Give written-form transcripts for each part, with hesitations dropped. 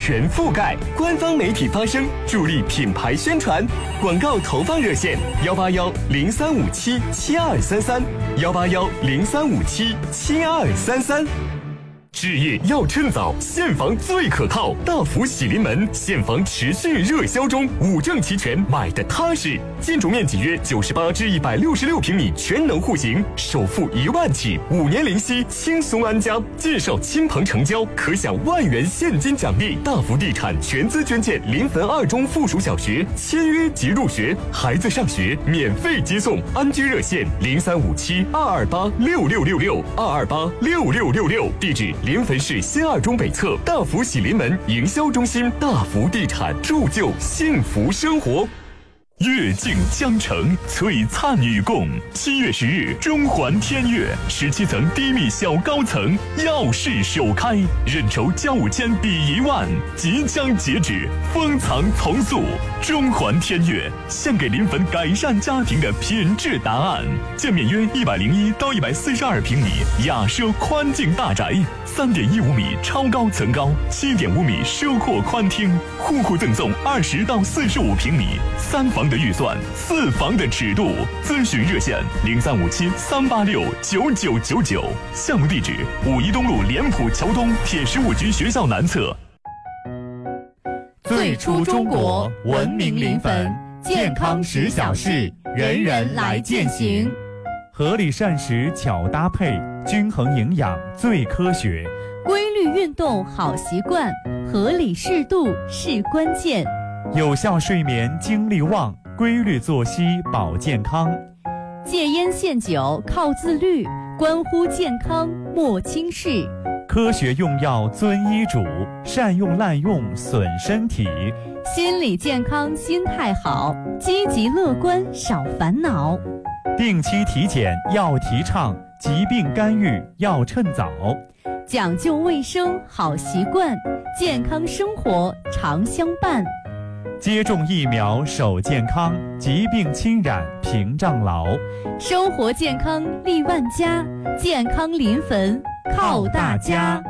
全覆盖，官方媒体发声，助力品牌宣传。广告投放热线18103577233，18103577233。置业要趁早，现房最可靠。大福喜临门，现房持续热销中，5证齐全，买的踏实。建筑面积约98至166平米，全能户型，首付1万起，5年零息，轻松安家。介绍亲朋成交，可享1万元现金奖励。大福地产全资捐建临汾2中附属小学，签约即入学，孩子上学免费接送。安居热线035722826666，2286666，地址临汾市新2中北侧大福喜临门营销中心。大福地产铸就幸福生活。 月镜江城，璀璨与共。7月10日，中环天悦17层低密小高层耀世首开，认筹交5000抵1万，即将截止，封藏从速。中环天悦献给临汾改善家庭的品质答案。建面约101到142平米，雅奢宽净大宅，3.15米超高层高，7.5米奢阔宽厅，户赠送20到45平米，3房的预算，4房的尺度。咨询热线035738699999，项目地址5一东路联普桥东铁15局学校南侧。 最初中国，文明临汾，健康10小事，人人来践行。 合理膳食巧搭配，均衡营养最科学。 规律运动好习惯，合理适度是关键。 有效睡眠精力旺，规律作息保健康。 戒烟限酒靠自律，关乎健康莫轻视。 科学用药遵医嘱，善用滥用损身体。 心理健康心态好，积极乐观少烦恼。 定期体检要提倡，疾病干预要趁早。 讲究卫生好习惯，健康生活常相伴。 接种疫苗守健康，疾病侵染屏障牢。 生活健康利万家，健康临汾靠大家。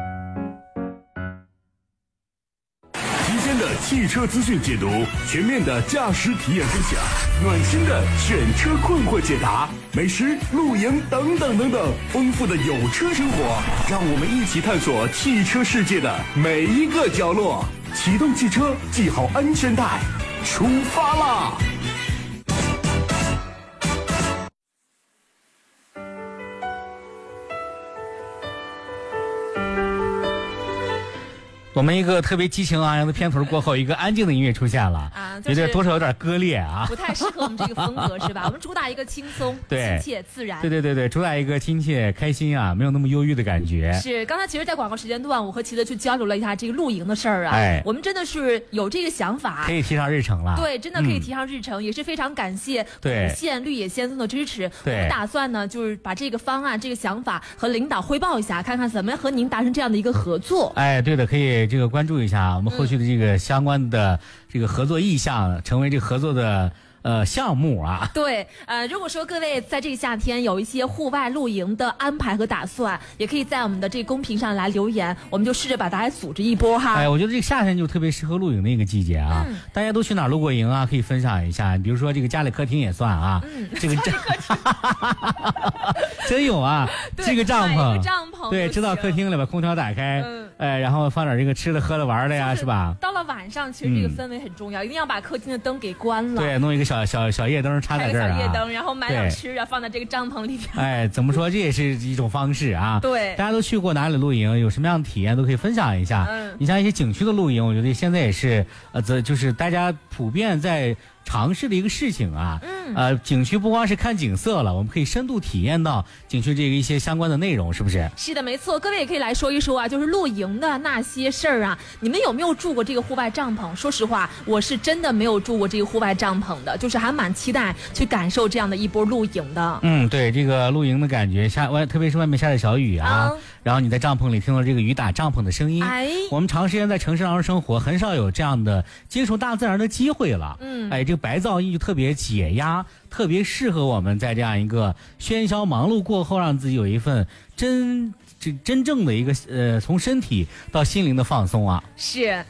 新鲜的汽车资讯解读，全面的驾驶体验分享，暖心的选车困惑解答，美食、露营等等等等，丰富的有车生活，让我们一起探索汽车世界的每一个角落。启动汽车，系好安全带，出发啦！ 我们一个特别激情昂扬的片头过后，一个安静的音乐出现了啊，觉得多少有点割裂啊， 不太适合我们这个风格是吧？我们主打一个轻松、亲切、自然。 对，主打一个亲切、开心啊，没有那么忧郁的感觉。 是，刚才其实，在广告时间段，我和齐德去交流了一下这个露营的事儿啊。我们真的是有这个想法， 可以提上日程了。 对，真的可以提上日程，也是非常感谢普县绿野仙踪的支持。我们打算呢，就是把这个方案、这个想法和领导汇报一下，看看怎么样和您达成这样的一个合作。 对的，可以这个关注一下我们后续的这个相关的这个合作意向，成为这个合作的项目啊。 对，如果说各位在这个夏天有一些户外露营的安排和打算，也可以在我们的这个公屏上来留言，我们就试着把大家组织一波哈。 我觉得这个夏天就特别适合露营的一个季节啊。大家都去哪儿露过营啊？可以分享一下，比如说这个家里客厅也算啊。这个真有啊，这个帐篷，对，支到客厅里把空调打开，然后放点这个吃的喝的玩的呀，是吧？ 到了晚上，其实这个氛围很重要，一定要把客厅的灯给关了。 对，弄一个小夜灯插在这儿啊， 小夜灯，然后买点吃的放在这个帐篷里边。 怎么说，这也是一种方式啊。 对， 大家都去过哪里露营，有什么样的体验都可以分享一下。你像一些景区的露营，我觉得现在也是就是大家普遍在尝试的一个事情啊。景区不光是看景色了，我们可以深度体验到景区这个一些相关的内容，是不是？ 是的，没错。各位也可以来说一说啊，就是露营的那些事儿啊。你们有没有住过这个户外帐篷？说实话，我是真的没有住过这个户外帐篷的，就是还蛮期待去感受这样的一波露营的。 对，这个露营的感觉，特别是外面下着小雨啊，然后你在帐篷里听到这个雨打帐篷的声音。我们长时间在城市当中生活，很少有这样的接触大自然的机会了。这个白噪音就特别解压，特别适合我们在这样一个喧嚣忙碌过后，让自己有一份真正的一个从身体到心灵的放松啊。 是，